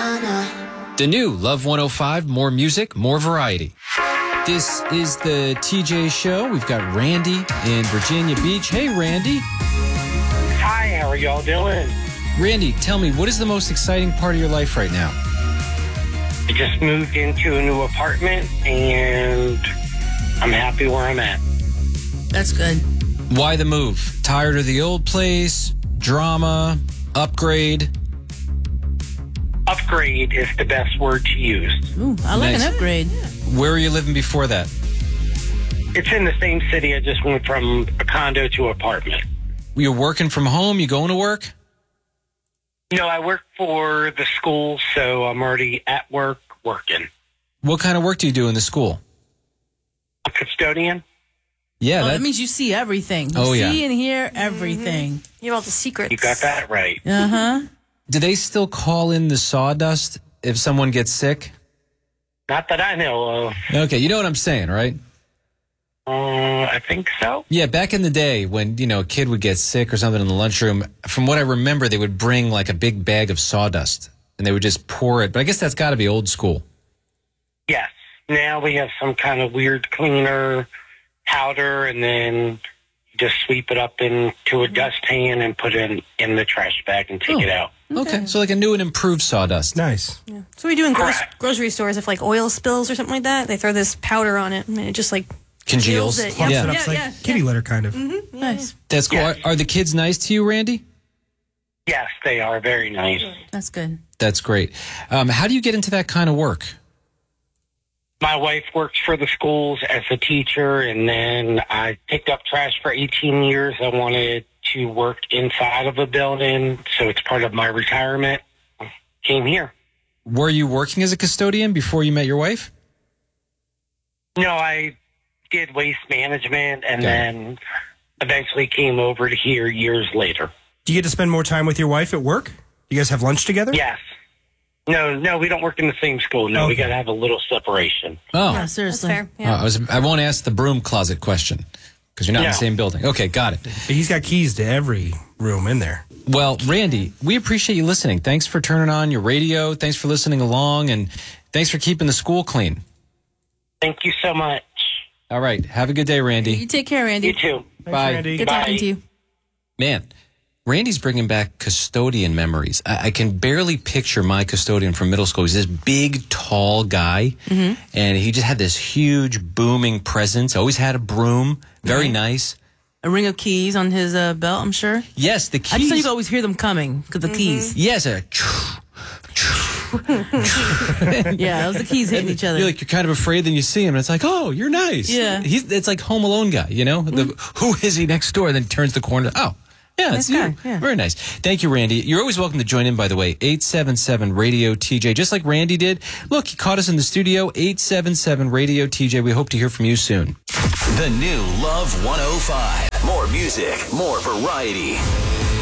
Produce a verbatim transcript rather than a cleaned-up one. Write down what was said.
The new Love one oh five, more music, more variety. This is the T J Show. We've got Randy in Virginia Beach. Hey, Randy. Hi, how are y'all doing? Randy, tell me, what is the most exciting part of your life right now? I just moved into a new apartment, and I'm happy where I'm at. That's good. Why the move? Tired of the old place? Drama? Upgrade? Upgrade is the best word to use. Ooh, I like Nice. an upgrade. Where were you living before that? It's in the same city. I just went from a condo to apartment. You're working from home? You going to work? No, I work for the school, so I'm already at work working. What kind of work do you do in the school? A custodian? Yeah, Oh, that, that means you see everything. You Oh, yeah. see and hear everything. You have all the secrets. You got that right. Uh-huh. do they still call in the sawdust if someone gets sick? Not that I know of. Okay, you know what I'm saying, right? Uh, I think so. Yeah, back in the day when, you know, a kid would get sick or something in the lunchroom, from what I remember, they would bring like a big bag of sawdust and they would just pour it. But I guess that's got to be old school. Yes. Now we have some kind of weird cleaner powder, and then you just sweep it up into a dustpan and put it in, in the trash bag and take Oh. it out. Okay, so like a new and improved sawdust. Nice. So we do in gro- Correct. grocery stores, if like oil spills or something like that, they throw this powder on it and it just like Congeals. It. Clumps Yeah. it up. Yeah, It's like yeah, kitty yeah. litter, kind of. Nice. That's cool. Yes. Are, are the kids nice to you, Randy? Yes, they are very nice. That's good. That's great. Um, how do you get into that kind of work? My wife works for the schools as a teacher, and then I picked up trash for eighteen years. I wanted to work inside of a building, so it's part of my retirement. Came here. Were you working as a custodian before you met your wife? No, I did waste management, and Got it. then eventually came over to here years later. Do you get to spend more time with your wife at work? Do you guys have lunch together? Yes. No, no, we don't work in the same school. No, we Okay. got to have a little separation. Oh, Yeah, That's seriously. fair. Oh, Yeah. I, was, I won't ask the broom closet question because you're not in the No. same building. Okay, got it. He's got keys to every room in there. Well, Randy, we appreciate you listening. Thanks for turning on your radio. Thanks for listening along, and thanks for keeping the school clean. Thank you so much. All right, have a good day, You Randy. take care, Randy. You too. Bye. Randy. Good Bye. talking to you. Man, Randy's bringing back custodian memories. I, I can barely picture my custodian from middle school. He's this big, tall guy, and he just had this huge, booming presence. Always had a broom. Very nice. A ring of keys on his uh, belt, I'm sure. Yes, the I just know you keys. could always hear them coming because the keys. Yes, a. Yeah, those the keys hitting each other. You're like you're kind of afraid, then you see him, and it's like, oh, you're nice. Yeah. he's it's like Home Alone guy, you know. The, who is he next door? Then turns the corner. Oh, yeah, it's Nice you. guy, yeah. Very nice. Thank you, Randy. You're always welcome to join in. By the way, eight seven seven radio T J, just like Randy did. Look, he caught us in the studio. eight seven seven radio T J. We hope to hear from you soon. The new Love one oh five. More music, more variety.